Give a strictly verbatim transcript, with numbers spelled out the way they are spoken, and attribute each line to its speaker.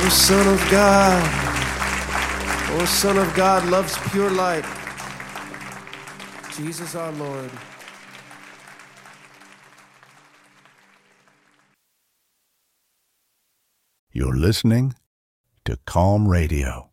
Speaker 1: O Son of God, O Son of God loves pure light. Jesus our Lord.
Speaker 2: You're listening to Calm Radio.